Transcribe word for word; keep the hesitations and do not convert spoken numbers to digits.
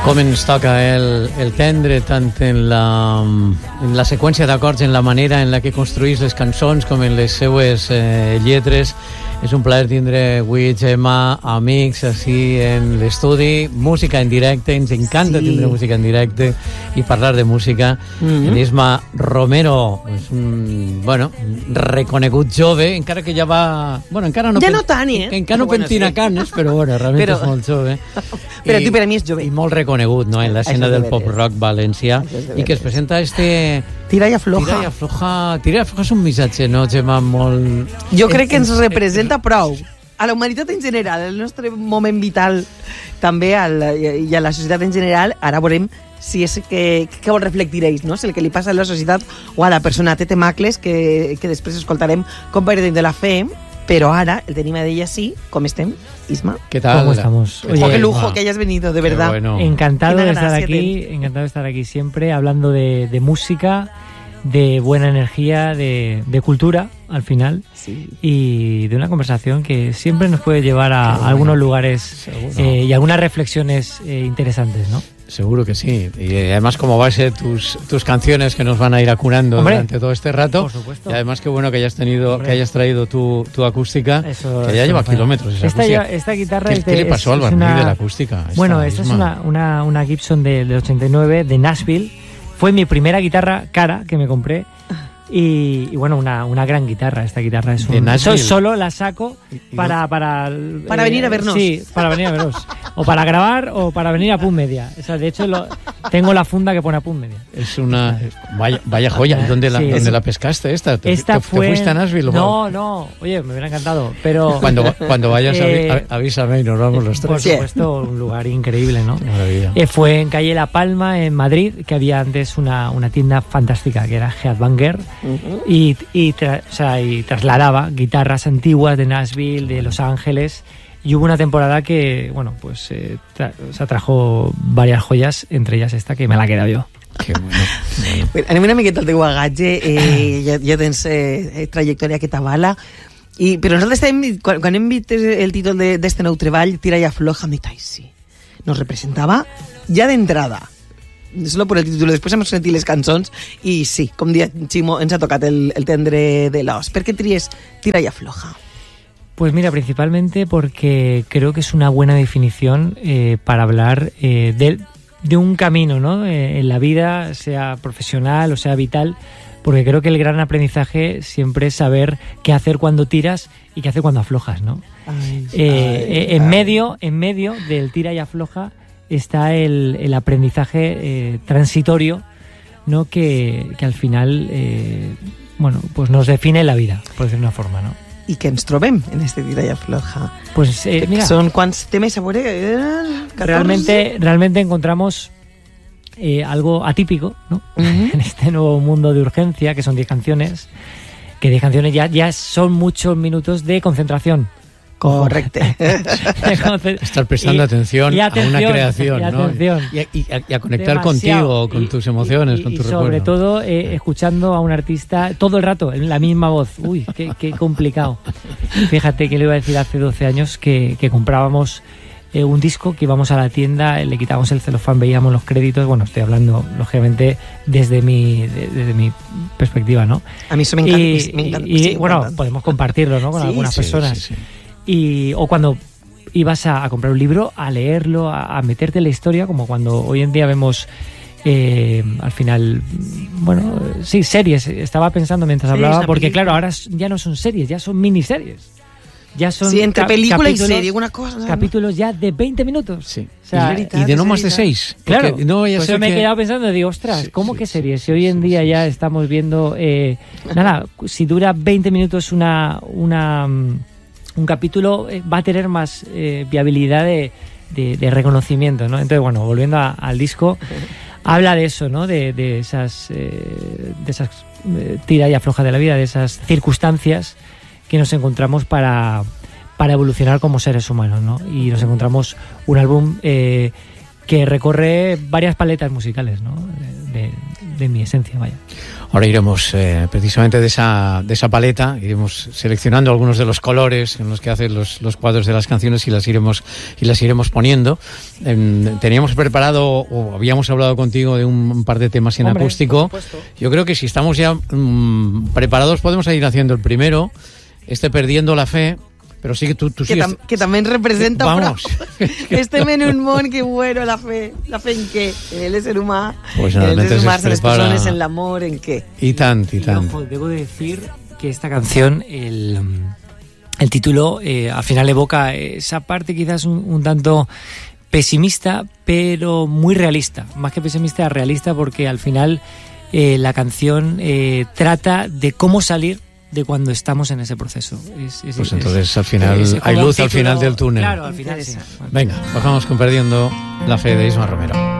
Com ens toca el, el tendre, tant en la, en la seqüència d'acords, en la manera en la que construïs les cançons, com en les seues eh, lletres. És un plaer tindre avui, Gemma, amics, així en l'estudi, música en directe, ens encanta sí. tindre música en directe i parlar de música. Mm-hmm. En Isma Romero és un, bueno, reconegut jove, encara que ja va... Bueno, encara no ja pen... no tant, eh? Encara no bueno, pentina sí. canes, però bueno, realment però... és molt jove. Però tu per a mi és jove. I molt reconegut, no?, en l'escena del pop-rock valencià, i que es presenta este... Tira i afloja. Tira i afloja. Tira i afloja és un missatge, no, Gemma, molt... Jo crec que ens representa prou. A la humanitat en general, al nostre moment vital, també al, i a la societat en general, ara veurem si és que, que vol reflectir ells, no? Si el que li passa a la societat o a la persona té temacles que, que després escoltarem com Perdent de la Fe, pero ahora el tenim a ella sí. ¿Cómo estén, Isma? ¿Qué tal? ¿Cómo estamos? Oye, oh, qué lujo wow. que hayas venido, de verdad. Bueno. Encantado de estar aquí, te... encantado de estar aquí siempre, hablando de, de música, de buena energía, de, de cultura, al final, sí. y de una conversación que siempre nos puede llevar a, bueno. a algunos lugares eh, y algunas reflexiones eh, interesantes, ¿no? Seguro que sí. Y además, como va a ser tus, tus canciones que nos van a ir acunando Hombre, durante todo este rato. Por supuesto. Y además, qué bueno que hayas tenido, Hombre. que hayas traído tu, tu acústica, eso, que ya lleva kilómetros esa esta, acústica. Esta guitarra ¿Qué, es de, ¿qué le pasó al barniz de la acústica? Bueno, esta misma. es una, una, una Gibson del de ochenta y nueve de Nashville. Fue mi primera guitarra cara que me compré. Y, y bueno, una, una gran guitarra. Esta guitarra es un... So, solo la saco para... Para, para eh, venir a vernos. Sí, para venir a vernos. O para grabar o para venir a Pum Media. O sea, de hecho, lo, tengo la funda que pone a Pum Media. Es una... Vaya, vaya joya. ¿Y dónde la, sí, ¿dónde la pescaste esta? ¿Te, esta te, fue... ¿Te fuiste a Nashville? No, no. Oye, me hubiera encantado, pero... Cuando, cuando vayas, eh, avísame y nos vamos los tres. Por supuesto, un lugar increíble, ¿no? Maravilla. Eh, fue en calle La Palma, en Madrid, que había antes una, una tienda fantástica, que era Headbanger, uh-huh. y Y, tra- o sea, y trasladaba guitarras antiguas de Nashville, de Los Ángeles, y hubo una temporada que, bueno, pues eh, tra- o sea, trajo varias joyas, entre ellas esta que me la he quedado yo. Que bueno. Bueno, anem una miqueta al teu bagatge, eh, ja, ja tens eh, trajectòria que t'avala, i, però nosaltres estem, quan, quan hem vist el títol d'este nou treball, Tira i afloja, me tai, sí. Nos representava ja d'entrada. Solo por el título, després hem sentit les cançons i sí, com dia Ximo, ens ha tocat el, el tendre de l'os. Per què tries Tira y afloja? Pues mira, principalmente porque creo que es una buena definición eh, para hablar eh, de, de un camino, ¿no? Eh, en la vida, sea profesional o sea vital, porque creo que el gran aprendizaje siempre es saber qué hacer cuando tiras y qué hacer cuando aflojas, ¿no? Ay, eh, ay, en ay. medio, en medio del tira y afloja está el, el aprendizaje eh, transitorio, ¿no? que, que al final eh, bueno, pues nos define la vida, por decirlo de una forma, ¿no? I que ens trobem en este Tira y afloja. Pues eh, mira, son quants temes a veure? ¿catorce? Realmente, realmente encontramos eh, algo atípico, ¿no? Uh-huh. En este nuevo mundo de urgencia, que son diez canciones, que diez canciones ya, ya son muchos minutos de concentración. Correcto. Estar prestando y, atención, y atención a una creación, y, ¿no? y, y, y a conectar Demasiado. contigo, con y, tus emociones, y, con y tus recuerdos. Sobre recuerdos. todo eh, escuchando a un artista todo el rato, en la misma voz. Uy, qué, qué complicado. Fíjate que le iba a decir hace doce años que, que comprábamos eh, un disco, que íbamos a la tienda, le quitábamos el celofán, veíamos los créditos. Bueno, estoy hablando, lógicamente, desde mi, de, desde mi perspectiva, ¿no? A mí eso me encanta. Y, me encanta, y sí, bueno, encanta. podemos compartirlo, ¿no? Con sí, algunas sí, personas. Sí, sí. Y, o cuando ibas a, a comprar un libro, a leerlo, a, a meterte en la historia, como cuando hoy en día vemos eh, al final, bueno, sí, series. Estaba pensando mientras sí, hablaba, porque película. Claro, ahora ya no son series, ya son miniseries. Ya son sí, entre ca- película y serie, una cosa. Capítulos ya de veinte minutos. Sí. O sea, y, veritas, y de no más de seis. Claro, no vaya a pues ser yo me que... he quedado pensando, digo, ostras, sí, ¿cómo sí, que series? Si hoy en sí, día sí, ya sí. estamos viendo, eh, nada, si dura veinte minutos una... una un capítulo eh, va a tener más eh, viabilidad de, de, de reconocimiento, ¿no? Entonces, bueno, volviendo a, al disco, habla de eso, ¿no? De, de esas, eh, de esas eh, tira y afloja de la vida, de esas circunstancias que nos encontramos para, para evolucionar como seres humanos, ¿no? Y nos encontramos un álbum eh, que recorre varias paletas musicales, ¿no? De, de mi esencia, vaya. Ahora iremos eh, precisamente de esa, de esa paleta, iremos seleccionando algunos de los colores en los que hacen los, los cuadros de las canciones y las iremos, y las iremos poniendo. Eh, teníamos preparado, o habíamos hablado contigo de un, un par de temas en Hombre, acústico. Yo creo que si estamos ya mmm, preparados podemos ir haciendo el primero, este Perdiendo la Fe. Pero sí que tú, tú que, sigues... tam que también representa Vamos. este menú que bueno, la fe. ¿La fe en qué? En el ser humano, pues en el ser humano, se en las prepara... personas, en el amor, ¿en qué? Y tant, y tant. Ojo, debo decir que esta canción, el, el título, eh, al final evoca esa parte quizás un, un tanto pesimista, pero muy realista. Más que pesimista, realista, porque al final eh, la canción eh, trata de cómo salir de cuando estamos en ese proceso. Es, es, pues es, entonces al final es, hay luz título, al final del túnel. Claro, al final sí. Venga, bajamos con Perdiendo la Fe de Isma Romero.